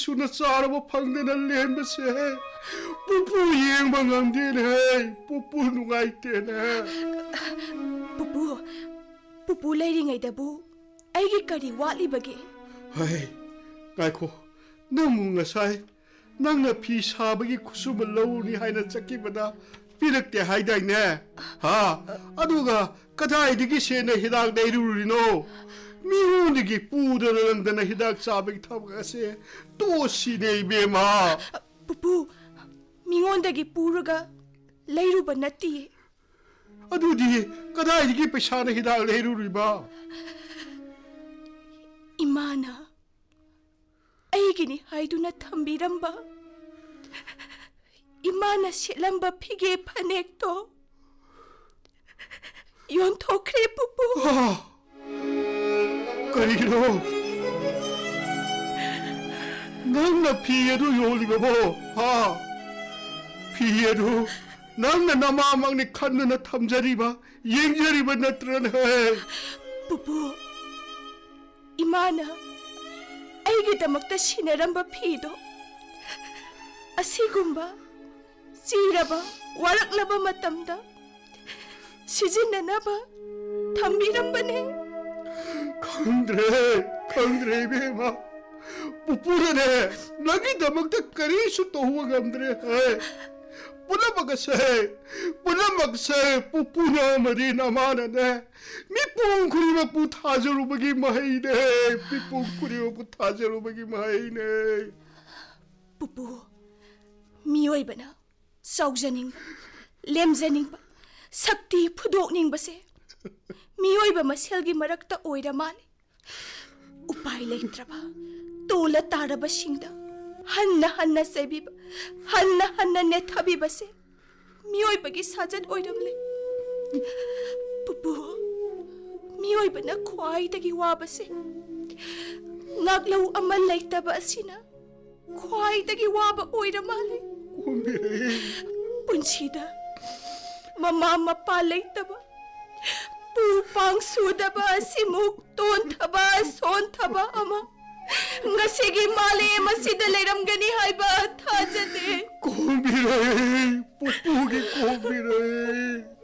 सुना चारब फंगदना लेंबसे पुपु येंबा ngamdene पुपु नुंगाइतेने पुपु पुपु लेरिङैदबु आइगे करी वालिबगे हाय गाइखो नमु ngasai nangna phi sabagi khusuma lawni haina chakibada pirakte haidaine ha aduga kadaidigi sena hidak deirurino 미혼이기 뿌드러는데나 히닥 사백 타고가세 또 시네 베마 부부 미혼다기 뿌르가 레이루바 나띠 아두디 까다이기 페샤나 히닥 레이루리바 이마나 아이기니 하이두나 탐비람바 이마나 실람바 피게 파넥도 연토크레 부부 करीरो नंगना फियेदु योलिबो हा फियेदु नंगना नमामंगनि खन्नना थमजरिबा येंजरिबा नत्रन है पुपु इमाना आइगे दमक्ता सिनरंबा फिदो असिगुंबा चीरबा वरकलबा मतमदा सिजिननाबा थम्बिरंबने खंद्रे बेमा पुपुरने नगी दमकता करीसु तोहुवा गमद्रे है पुनमगसे पुपुना मरी नमानने मी पुंखुरीमा पुथाजरुबगी महिने मी पुंखुरीमा पुथाजरुबगी महिने पुपु मियोइबना सौजनिंग लेमजनिंग शक्ति फुदोकनिंगबसे मियोइबा मसेलगी मरक्ता ओइरा माले उपाय लेत्रबा तोला तारबा सिंगदा हन्ना हन्ना सेबिबा हन्ना नेथाबिबसे मियोइबगी साजन ओइरमले पुपु मियोइबना ख्वाइदगी वाबसे नागलौ अमन लेतबा असिना ख्वाइदगी वाबा ओइरा माले पुंसीदा ममा मपा लेतबा पुपांग सुदबा सिमुक तोन थबा सोन थबा अमा ngasiगी male masida leiramgani haiba thajade कोबिरे पुपुगी कोबिरे